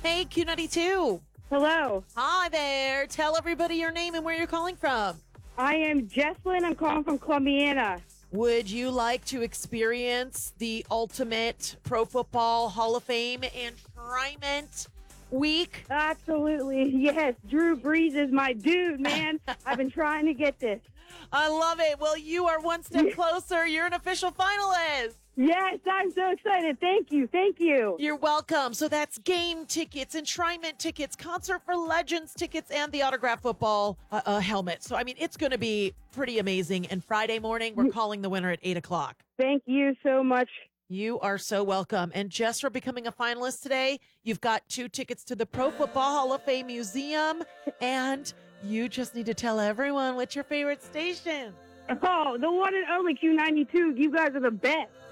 Hey, Q92. Hello. Hi there. Tell everybody your name and where you're calling from. I am Jesslyn. I'm calling from Columbiana. Would you like to experience the ultimate Pro Football Hall of Fame enshrinement week? Absolutely. Yes. Drew Brees is my dude, man. I've been trying to get this. I love it. Well, you are one step closer. You're an official finalist. Yes, I'm so excited. Thank you. Thank you. You're welcome. So that's game tickets, enshrinement tickets, Concert for Legends tickets, and the autographed football helmet. So, I mean, it's going to be pretty amazing. And Friday morning, we're calling the winner at 8 o'clock. Thank you so much. You are so welcome. And just for becoming a finalist today, you've got 2 tickets to the Pro Football Hall of Fame Museum. And you just need to tell everyone what's your favorite station. Oh, the one and only Q92. You guys are the best.